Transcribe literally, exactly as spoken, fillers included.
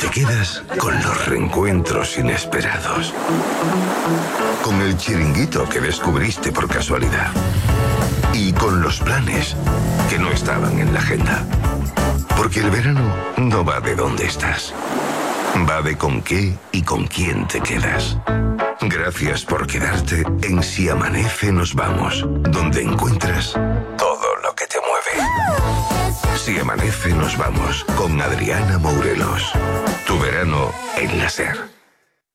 te quedas con los reencuentros inesperados. Con el chiringuito que descubriste por casualidad. Y con los planes que no estaban en la agenda. Porque el verano no va de dónde estás. Va de con qué y con quién te quedas. Gracias por quedarte en Si Amanece Nos Vamos, donde encuentras todo lo que te mueve. Si Amanece Nos Vamos, con Adriana Mourelos. Tu verano en la SER.